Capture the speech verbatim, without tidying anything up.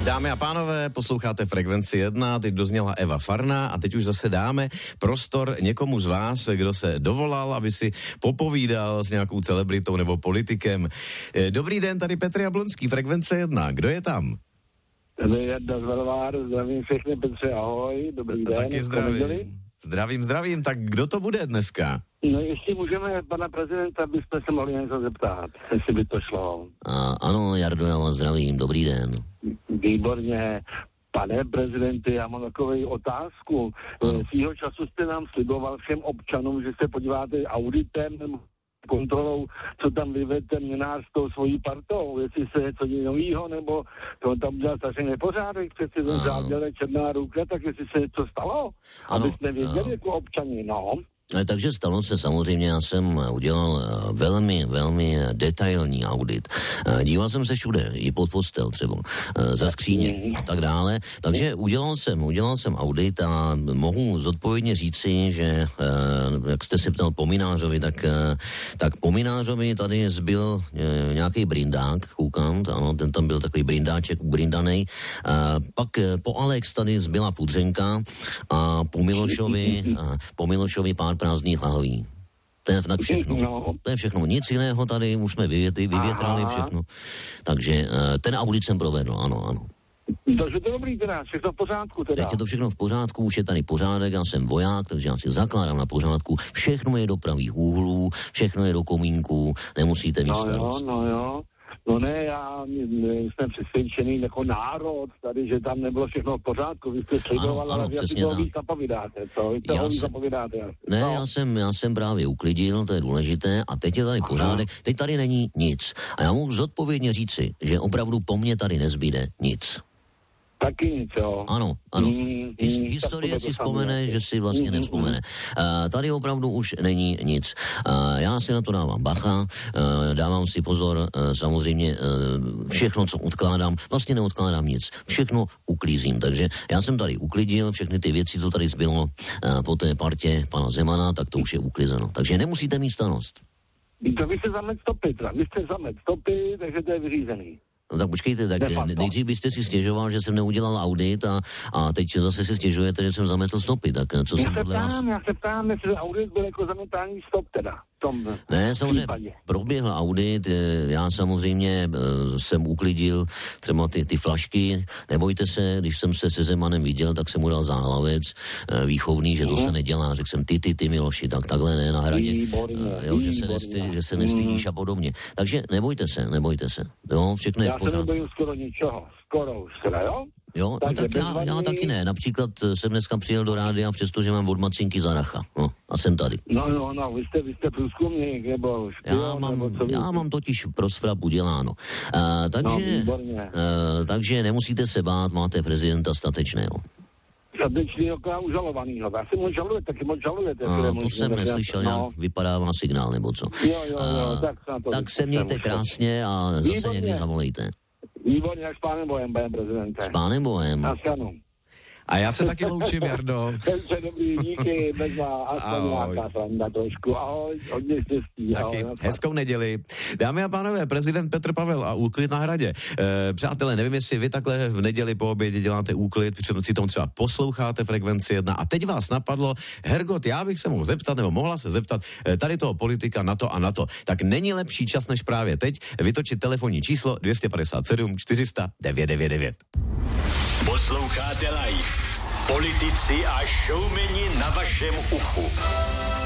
Dámy a pánové, posloucháte Frekvenci jedna, teď dozněla Eva Farná a teď už zase dáme prostor někomu z vás, kdo se dovolal, aby si popovídal s nějakou celebritou nebo politikem. Dobrý den, tady Petr Jablonský, Frekvence jedna, kdo je tam? Tady je Jarda z Velvár, zdravím všechny, Petře, ahoj, dobrý den. Taky zdravím. Zdravím, zdravím, tak kdo to bude dneska? No ještě můžeme pana prezidenta, byste se mohli něco zeptat, jestli by to šlo. A, ano, Jardo, já vás zdravím, dobrý den. Výborně. Pane prezidente, já mám takovou otázku. Svýho času jste nám sliboval všem občanům, že se podíváte auditem, kontrolou, co tam vyvede ten měnář s tou svojí partou, jestli se něco novýho, nebo to tam udělal strašný nepořádek, přeci ten záděle černá ruka, tak jestli se něco stalo, ano, abyste věděli jako občani, no. Takže stalo se samozřejmě, já jsem udělal velmi, velmi detailní audit. Díval jsem se všude, i pod postel třeba, za skříně a tak dále. Takže udělal jsem, udělal jsem audit a mohu zodpovědně říci, že jak jste se ptal po Minářovi, tak, tak po Minářovi tady zbyl nějaký brindák, koukám, ano, ten tam byl takový brindáček ubrindanej. Pak po Alex tady zbyla pudřenka a po Milošovi, po Milošovi pár prázdných lahví. To je tak všechno. No. To je všechno. Nic jiného tady, už jsme vyvětli, vyvětrali všechno. Takže ten audit jsem provedl, ano, ano. Takže to je dobrý teda, všechno v pořádku teda. Teď je to všechno v pořádku, už je tady pořádek, já jsem voják, takže já si zakládám na pořádku. Všechno je do pravých úhlů, všechno je do komínku, nemusíte mít no starost. Jo, no jo. No ne, já jsem přesvědčený jako národ tady, že tam nebylo všechno v pořádku. Vy jste slidoval, ale vy si toho víc zapovídáte, co? Vy toho víc zapovídáte. Ne, no. já jsem, já jsem právě uklidil, to je důležité, a teď je tady pořádek, teď tady není nic. A já mohu zodpovědně říci, že opravdu po mně tady nezbyde nic. Taky nic, jo. Ano, ano. Mm, His, mm, historie si vzpomene, že si vlastně mm, nevzpomene. Uh, tady opravdu už není nic. Uh, já si na to dávám bacha, uh, dávám si pozor, uh, samozřejmě uh, všechno, co odkládám, vlastně neodkládám nic. Všechno uklízím, takže já jsem tady uklidil, všechny ty věci, co tady zbylo uh, po té partě pana Zemana, tak to už je uklizeno. Takže nemusíte mít starost. To vy jste zamet stopy, teda. Vy jste zamet stopy, takže to je vyřízený. No tak počkejte, tak nejdřív byste si stěžoval, že jsem neudělal audit a, a teď zase si stěžujete, že jsem zametl stopy, tak co já jsem podle vás... Já se ptám, jestli audit byl jako zametání stop teda. Tom ne, samozřejmě případě. Proběhl audit, já samozřejmě jsem uklidil třeba ty, ty flašky, nebojte se, když jsem se se Zemanem viděl, tak jsem mu dal záhlavec výchovný, že to se nedělá, řekl jsem ty, ty, ty Miloši, tak takhle ne na hradě, výborně, jo, že, se nestý, že se nestydíš a podobně. Takže nebojte se, nebojte se, jo, všechno je v pořádku. Já se nebojím skoro ničeho, skoro už teda, jo? Jo, no tak já, já taky ne. Například jsem dneska přijel do rádia, přestože mám od macinky za racha. No, a jsem tady. No, no, no, vy jste, vy jste průzkumník, nebo špion, já mám, nebo co já mám totiž pro Sfrap uděláno. Uh, takže, no, uh, takže nemusíte se bát, máte prezidenta statečného. Statečného, užalovanýho. Já si moc žaluje, taky moc žalujete. Uh, to jsem neslyšel, no. Jak vypadá má signál, nebo co. Jo, jo, jo, uh, tak se to Tak se mějte krásně a zase výborně. Někdy zavolejte. Výborně, jak s pánem Bohem, pane prezidente. S pánem Bohem. Naschledanou. A já se taky loučím, Jardo. Petře, dobrý, díky, bez vás, aspoň nějaká sranda trošku. Ahoj, hodně štěstí. Taky hezkou neděli. Dámy a pánové, prezident Petr Pavel a úklid na hradě. E, přátelé, nevím, jestli vy takhle v neděli po obědě děláte úklid, si tom třeba posloucháte Frekvenci jedna a teď vás napadlo, Hergot, já bych se mohl zeptat, nebo mohla se zeptat e, tady toho politika na to a na to. Tak není lepší čas než právě teď vytočit telefonní číslo dvě stě padesát sedm čtyři sta devět devět devět. Posloucháte live. Politici a showmeni na vašem uchu.